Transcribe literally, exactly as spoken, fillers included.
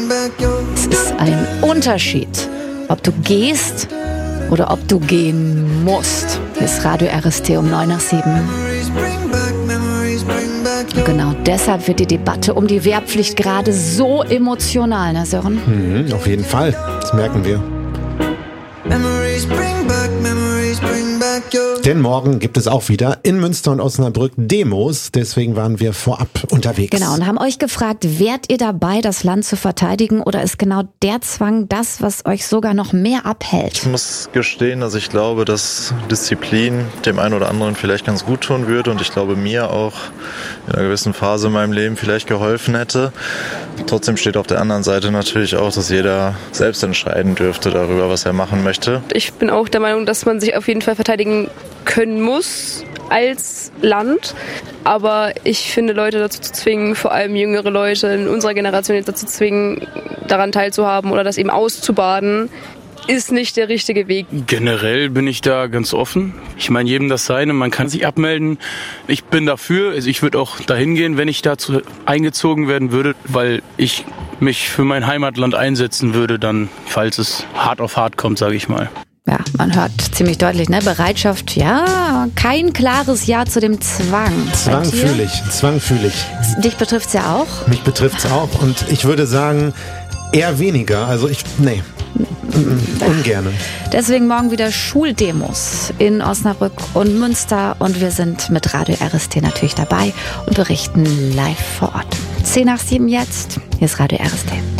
Es ist ein Unterschied, ob du gehst oder ob du gehen musst. Hier ist Radio R S T um neun nach sieben. Und genau deshalb wird die Debatte um die Wehrpflicht gerade so emotional, ne Sören? Mhm, auf jeden Fall, das merken wir. Denn morgen gibt es auch wieder in Münster und Osnabrück Demos. Deswegen waren wir vorab unterwegs. Genau, und haben euch gefragt, wärt ihr dabei, das Land zu verteidigen? Oder ist genau der Zwang das, was euch sogar noch mehr abhält? Ich muss gestehen, dass ich glaube, dass Disziplin dem einen oder anderen vielleicht ganz gut tun würde. Und ich glaube, mir auch in einer gewissen Phase in meinem Leben vielleicht geholfen hätte. Trotzdem steht auf der anderen Seite natürlich auch, dass jeder selbst entscheiden dürfte darüber, was er machen möchte. Ich bin auch der Meinung, dass man sich auf jeden Fall verteidigen können muss als Land. Aber ich finde, Leute dazu zu zwingen, vor allem jüngere Leute in unserer Generation jetzt dazu zwingen, daran teilzuhaben oder das eben auszubaden, ist nicht der richtige Weg. Generell bin ich da ganz offen. Ich meine, jedem das Seine, man kann sich abmelden. Ich bin dafür, also ich würde auch dahin gehen, wenn ich dazu eingezogen werden würde, weil ich mich für mein Heimatland einsetzen würde, dann, falls es hart auf hart kommt, sage ich mal. Ja, man hört ziemlich deutlich, ne? Bereitschaft, ja, kein klares Ja zu dem Zwang. Zwang fühle ich, Zwang fühle ich. Dich betrifft's ja auch? Mich betrifft's auch und ich würde sagen, eher weniger. Also ich, nee, ungerne. Deswegen morgen wieder Schuldemos in Osnabrück und Münster und wir sind mit Radio R S T natürlich dabei und berichten live vor Ort. zehn nach sieben jetzt, hier ist Radio R S T.